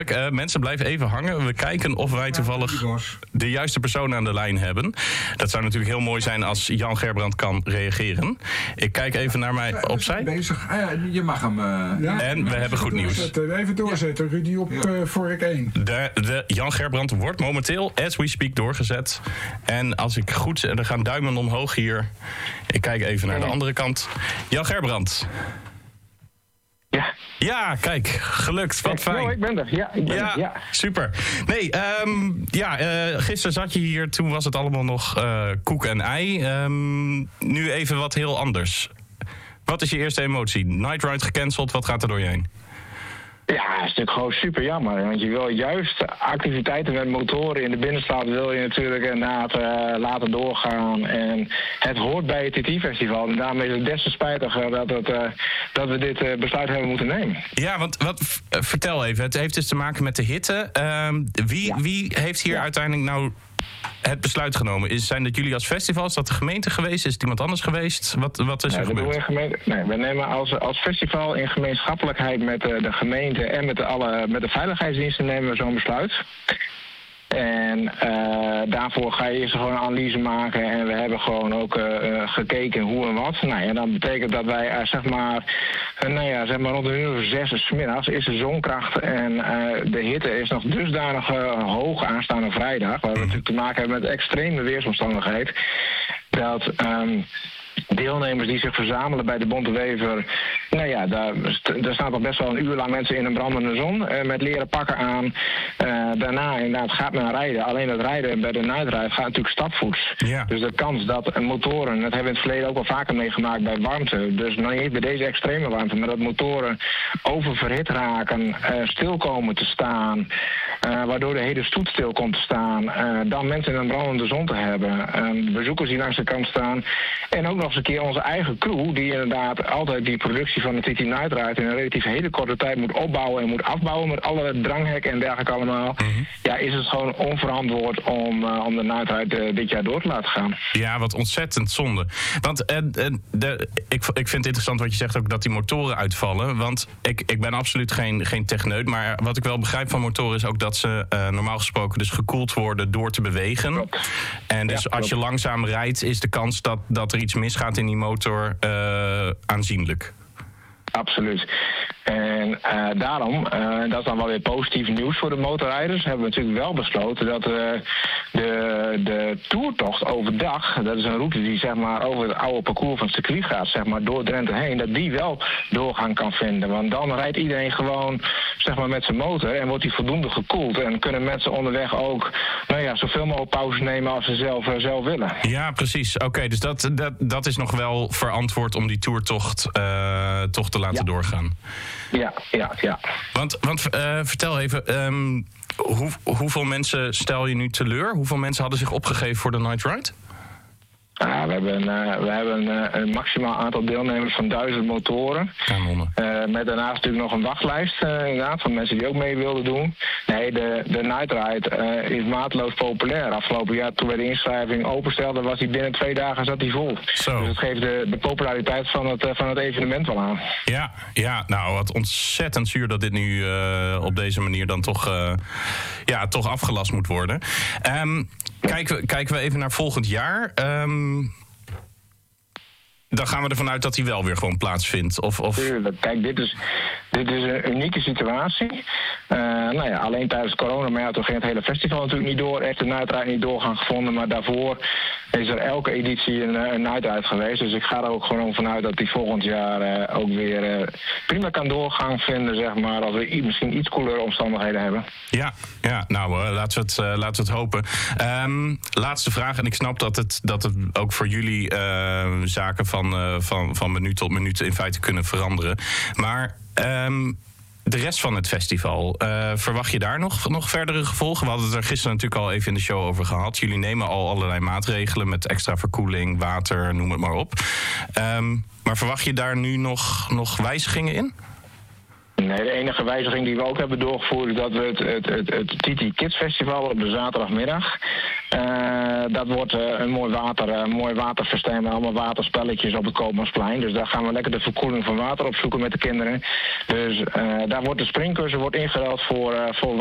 Mensen blijven even hangen. We kijken of wij toevallig de juiste persoon aan de lijn hebben. Dat zou natuurlijk heel mooi zijn als Jan Gerbrand kan reageren. Ik kijk even naar mij opzij. Bezig. Je mag hem... En we hebben goed nieuws. Even doorzetten, Rudy, op vork 1. De Jan Gerbrand wordt momenteel, as we speak, doorgezet. En als ik goed... Er gaan duimen omhoog hier. Ik kijk even naar de andere kant. Jan Gerbrand. Ja. Ja, kijk, gelukt. Wat fijn. Ik ben er. Ja, ik ben er. Ja, super. Nee, gisteren zat je hier, toen was het allemaal nog koek en ei. Nu even wat heel anders. Wat is je eerste emotie? Night Ride gecanceld, wat gaat er door je heen? Ja, het is natuurlijk gewoon super jammer. Want je wil juist activiteiten met motoren in de binnenstad wil je natuurlijk inderdaad laten doorgaan. En het hoort bij het TT-festival. En daarmee is het des te spijtiger dat we dit besluit hebben moeten nemen. Ja, want vertel even. Het heeft dus te maken met de hitte. Wie heeft hier uiteindelijk nou het besluit genomen? Zijn dat jullie als festival? Is dat de gemeente geweest? Is het iemand anders geweest? Wat is er gebeurd? We nemen als festival in gemeenschappelijkheid met de gemeente en met de veiligheidsdiensten nemen we zo'n besluit. En daarvoor ga je eerst gewoon een analyse maken. En we hebben gewoon ook gekeken hoe en wat. Nou ja, dat betekent dat wij zeg maar rond de uur 6 's middags is de zonkracht en de hitte is nog dusdanig hoog aanstaande vrijdag. Waar we natuurlijk te maken hebben met extreme weersomstandigheden. Dat deelnemers die zich verzamelen bij de Bonte Wever, daar staan toch best wel een uur lang mensen in een brandende zon met leren pakken aan. Daarna inderdaad gaat men rijden. Alleen het rijden bij de nightride gaat natuurlijk stapvoets. Ja. Dus de kans dat motoren, dat hebben we in het verleden ook wel vaker meegemaakt bij warmte. Dus nog niet bij deze extreme warmte, maar dat motoren oververhit raken, stil komen te staan, waardoor de hele stoet stil komt te staan. Dan mensen in een brandende zon te hebben. Bezoekers die langs de kant staan. En ook nog eens een keer onze eigen crew, die inderdaad altijd die productie van de TT Night Ride in een relatief hele korte tijd moet opbouwen en moet afbouwen met alle dranghekken en dergelijke allemaal. Mm-hmm. Ja, is het gewoon onverantwoord om de Night Ride dit jaar door te laten gaan. Ja, wat ontzettend zonde. Want ik vind het interessant wat je zegt ook dat die motoren uitvallen. Want ik ben absoluut geen techneut, maar wat ik wel begrijp van motoren is ook dat ze normaal gesproken dus gekoeld worden door te bewegen. Klopt. En dus als je langzaam rijdt is de kans dat er iets misgaat in die motor aanzienlijk. Absoluut. En daarom, dat is dan wel weer positief nieuws voor de motorrijders, hebben we natuurlijk wel besloten dat de toertocht overdag, dat is een route die zeg maar over het oude parcours van het circuit gaat, zeg maar door Drenthe heen, dat die wel doorgang kan vinden. Want dan rijdt iedereen gewoon zeg maar met zijn motor en wordt die voldoende gekoeld. En kunnen mensen onderweg ook zoveel mogelijk pauze nemen als ze zelf willen. Ja, precies. Oké, dus dat is nog wel verantwoord om die toertocht toch te laten doorgaan. Ja. Want vertel even, hoeveel mensen stel je nu teleur? Hoeveel mensen hadden zich opgegeven voor de Night Ride? We hebben een maximaal aantal deelnemers van 1000 motoren. Met daarnaast natuurlijk nog een wachtlijst inderdaad, van mensen die ook mee wilden doen. Nee, de Night Ride is mateloos populair. Afgelopen jaar toen wij de inschrijving openstelden, was die binnen 2 dagen zat die vol. Zo. Dus dat geeft de populariteit van het evenement wel aan. Ja, nou wat ontzettend zuur dat dit nu op deze manier dan toch afgelast moet worden. Kijken we even naar volgend jaar. Dan gaan we ervan uit dat hij wel weer gewoon plaatsvindt. Tuurlijk. Kijk, dit is een unieke situatie. Alleen tijdens corona, maar toen ging het hele festival natuurlijk niet door. Echt de Night Ride niet doorgang gevonden. Maar daarvoor is er elke editie een Night Ride geweest. Dus ik ga er ook gewoon vanuit dat die volgend jaar ook weer prima kan doorgang vinden, zeg maar. Als we misschien iets coolere omstandigheden hebben. Ja, laten we het hopen. Laatste vraag, en ik snap dat het ook voor jullie zaken van minuut tot minuut in feite kunnen veranderen. Maar de rest van het festival, verwacht je daar nog verdere gevolgen? We hadden het er gisteren natuurlijk al even in de show over gehad. Jullie nemen al allerlei maatregelen met extra verkoeling, water, noem het maar op. Maar verwacht je daar nu nog wijzigingen in? Nee, de enige wijziging die we ook hebben doorgevoerd is dat we het Titi Kids Festival op de zaterdagmiddag. Dat wordt een mooi waterfestijn met allemaal waterspelletjes op het Koopmansplein. Dus daar gaan we lekker de verkoeling van water opzoeken met de kinderen. Dus daar wordt de springkussen ingeruild voor